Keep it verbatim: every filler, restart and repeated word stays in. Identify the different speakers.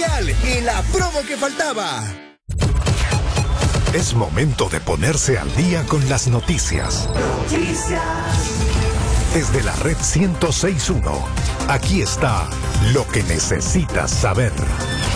Speaker 1: mundial y la promo que faltaba.
Speaker 2: Es momento de ponerse al día con las noticias.
Speaker 3: Noticias.
Speaker 2: Desde la red ciento seis punto uno, aquí está lo que necesitas saber.